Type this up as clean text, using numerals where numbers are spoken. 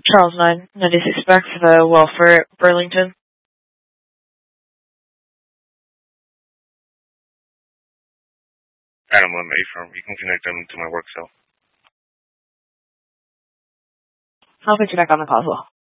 Charles 996 back for the welfare at Burlington. Adam 11 A-firm. You can connect them to my work cell. I'll put you back on the call as well.